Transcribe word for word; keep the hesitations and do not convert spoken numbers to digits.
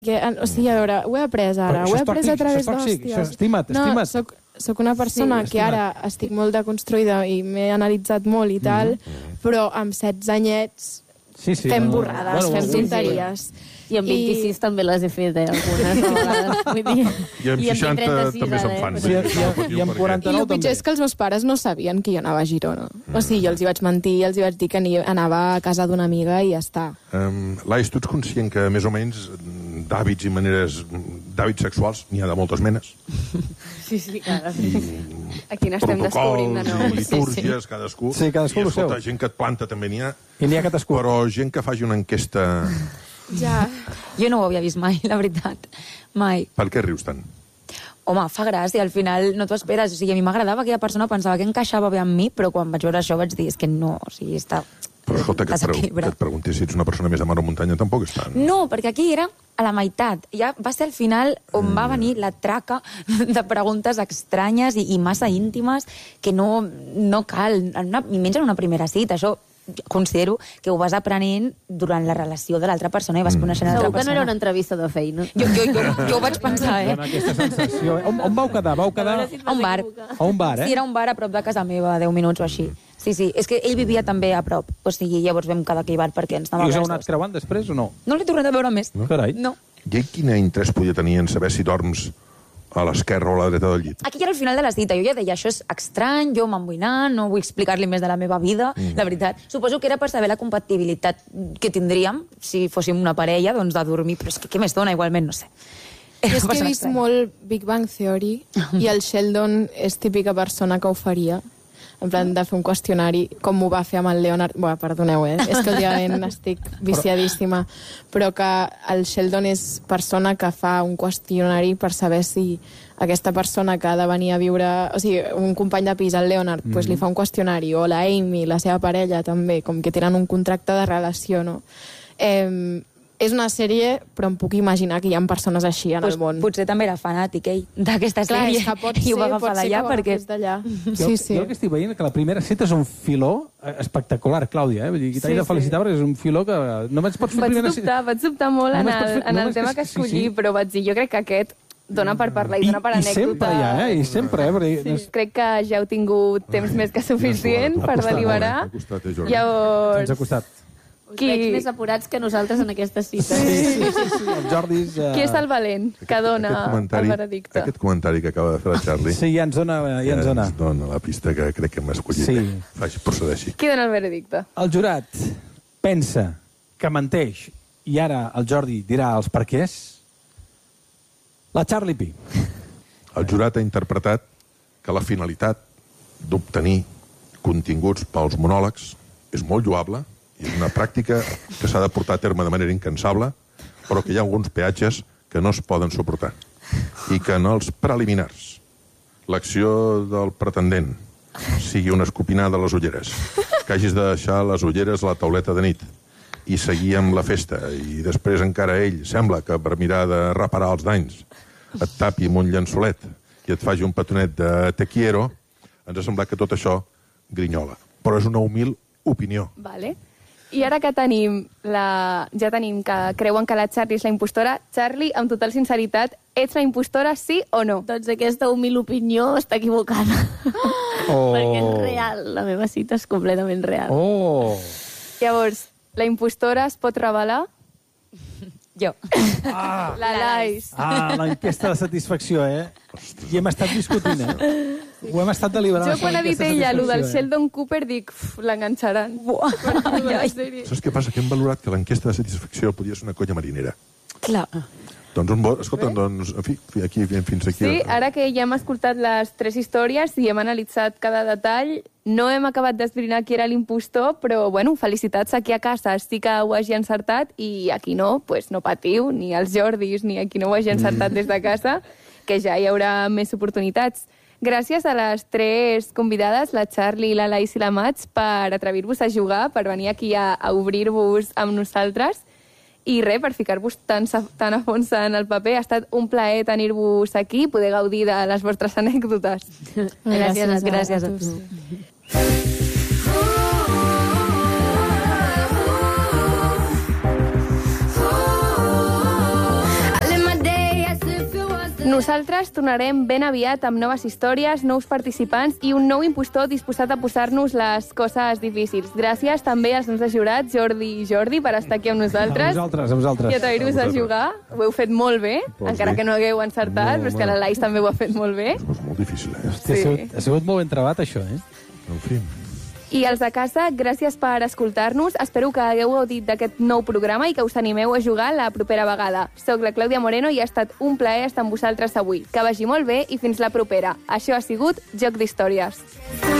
O sigui, a veure, ho he après ara, ho he après a través d'hòsties. Estima't, estima't. No, soc, soc una persona sí, que ara estic molt deconstruïda i m'he analitzat molt i tal, mm. però amb setze anyets sí, sí, fem no, borrades, bueno, fem tonteries. Sí, sí. I amb vint-i-sis I... també les he fet, eh, algunes vegades. Vull dir... I amb seixanta també se'n fan. Sí, i amb quaranta-nou I el pitjor és que els meus pares no sabien que jo anava a Girona. Mm. O sigui, jo els hi vaig mentir, els hi vaig dir que anava a casa d'una amiga i ja està. Um, Lais, tu ets conscient que més o menys d'hàbits i maneres d'hàbits sexuals n'hi ha de moltes menes? Sí, sí, clar. I aquí n'estem descobrint de nou. I litúrgies, sí, sí. cadascú. Sí, cadascú I, el seu. escolta, gent que et planta també n'hi ha. I n'hi ha cadascú. Però gent que faci una enquesta... Ja. Jo no ho havia vist mai, la veritat. Mai. Per què rius tant? Home, fa gràcia, al final no t'ho esperes. O sigui, a mi m'agradava aquella persona, pensava que encaixava bé amb mi, però quan vaig veure això vaig dir, és que no, o sigui, està... Però escolta, que et, pregu que et pregunti si ets una persona més de mar o muntanya, tampoc és tant. No, perquè aquí era a la meitat. Ja va ser al final on mm. va venir la traca de preguntes estranyes i, i massa íntimes que no, no cal, una, i menys en una primera cita. Això considero que ho vas aprenent durant la relació de l'altra persona i vas coneixent mm. l'altra persona. Segur que no era una entrevista de feina. Jo, jo, jo, jo ho vaig pensar, eh? Dona aquesta sensació. On, on vau quedar? Vau quedar... Si a un bar. A un bar, eh? Sí, era un bar a prop de casa meva, deu minuts o així. Sí, sí, és que ell vivia també a prop. O sigui, llavors vam quedar aquell bar perquè ens anàvem a veure. I us heu anat creuant després o no? No l'he tornat a veure més. No? Carai. No. I ell quin interès podia tenir en saber si dorms a l'esquerra o a la dreta del llit? Aquí era al final de la cita. Jo ja deia, això és estrany, jo m'emboinant, no vull explicar-li més de la meva vida, mm. la veritat. Suposo que era per saber la compatibilitat que tindríem si fóssim una parella, doncs de dormir, però és que què més dona, igualment, no sé. És que he vist molt Big Bang Theory i el Sheldon és típica persona que ho faria, en plan de fer un qüestionari, com ho va fer amb el Leonard... Bé, perdoneu, eh? És que últimament estic viciadíssima. Però que el Sheldon és persona que fa un qüestionari per saber si aquesta persona que ha de venir a viure... O sigui, un company de pis, el Leonard, mm-hmm. pues li fa un qüestionari, o la Amy, la seva parella, també, com que tenen un contracte de relació, no? Eh... És una sèrie, però em puc imaginar que hi ha persones així en pues, el món. Potser també era fanàtic, ell, d'aquesta sèrie. Clar, pot i ser, ho va agafar d'allà perquè... d'allà. Sí, sí. Jo el que estic veient que la primera cita és un filó espectacular, Clàudia, eh? Vull dir, t'he sí, de felicitar sí. perquè és un filó que... Només pots fer vaig primera dubtar, cita... Vaig dubtar molt en el, fer, en el tema que escollir, sí, sí. però vaig dir, jo crec que aquest dona per parlar i, i dona per I anècdota. I sempre ja, eh? I sempre, eh? Perquè... Sí. Crec que ja heu tingut temps Ai, més que suficient ja per costat, deliberar. Costat, eh, Llavors... Ens ha costat. Qui... Veig més apurats que nosaltres en aquesta cita. Sí, sí, sí, sí. El Jordi és... Uh... Qui és el valent que dona el veredicte? Aquest comentari que acaba de fer el Charlie... Sí, ja ens dona, ja ens dona. ens dona la pista que crec que hem escollit. Sí. Faci, procedeixi. Qui dona el veredicte? El jurat pensa que menteix i ara el Jordi dirà els perquès. La Charlie P. El jurat ha interpretat que la finalitat d'obtenir continguts pels monòlegs és molt lloable. És una pràctica que s'ha de portar a terme de manera incansable, però que hi ha alguns peatges que no es poden suportar. I que en els preliminars l'acció del pretendent sigui una escopinada a les ulleres, que hagis de deixar les ulleres a la tauleta de nit i seguir amb la festa, i després encara ell sembla que per mirar de reparar els danys et tapi amb un llençolet i et faci un petonet de te quiero, ens ha semblat que tot això grinyola. Però és una humil opinió. Vale. I ara que tenim la... ja tenim que creuen que la Charlie és la impostora, Charlie, amb total sinceritat, ets la impostora, sí o no? Doncs aquesta humil opinió està equivocada. Oh. Perquè és real, la meva cita és completament real. Oh. Llavors, la impostora es pot revelar? Jo. Ah. La Lais. Ah, l'enquesta de satisfacció, eh? I hem estat discutint, eh? Ho hem estat deliberant. Jo quan ha dit ella, allò del Sheldon Cooper, dic, l'enganxaran. Saps què passa? Que hem valorat que l'enquesta de satisfacció podia ser una colla marinera. Clar. Doncs, un bo... escolta, doncs, en fi, aquí, fins aquí... Sí, ara que ja hem escoltat les tres històries i hem analitzat cada detall, no hem acabat d'esbrinar qui era l'impostor, però, bueno, felicitats aquí a casa. Sí que ho hagi encertat i aquí no, pues no patiu, ni els Jordis, ni aquí no ho hagi encertat des de casa, que ja hi haurà més oportunitats. Gràcies a les tres convidades, la Charlie, la Lais i la Mats, per atrevir-vos a jugar, per venir aquí a, a obrir-vos amb nosaltres. I res, per ficar-vos tan, tan a fons en el paper. Ha estat un plaer tenir-vos aquí, poder gaudir de les vostres anècdotes. Gràcies, gràcies a tu. Nosaltres tornarem ben aviat amb noves històries, nous participants i un nou impostor disposat a posar-nos les coses difícils. Gràcies també als nostres jurats, Jordi i Jordi, per estar aquí amb nosaltres. A vosaltres, a vosaltres. I atrair-vos a, a jugar. Ho heu fet molt bé, Vols encara dir? que no hagueu encertat, No, però és que home. la Lais també ho ha fet molt bé. És molt difícil, eh? Hòstia, ha, sigut, ha sigut molt ben trebat, això, eh? En fi. I els de casa, gràcies per escoltar-nos. Espero que hagueu gaudit d'aquest nou programa i que us animeu a jugar la propera vegada. Soc la Clàudia Moreno i ha estat un plaer estar amb vosaltres avui. Que vagi molt bé i fins la propera. Això ha sigut Joc d'Històries.